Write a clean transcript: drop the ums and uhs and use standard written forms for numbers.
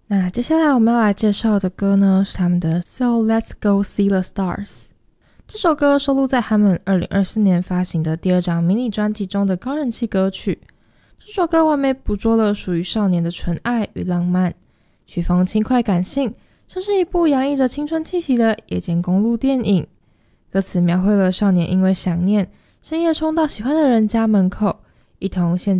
那接下来我们要来介绍的歌呢，是他们的 So Let's Go See the Stars。 这首歌收录在他们2024年发行的第2张迷你专辑中的高人气歌曲。这首歌完美捕捉了属于少年的纯爱与浪漫，曲风轻快感性，像是一部洋溢着青春气息的夜间公路电影。歌词描绘了少年因为想念，深夜冲到喜欢的人家门口，一同陷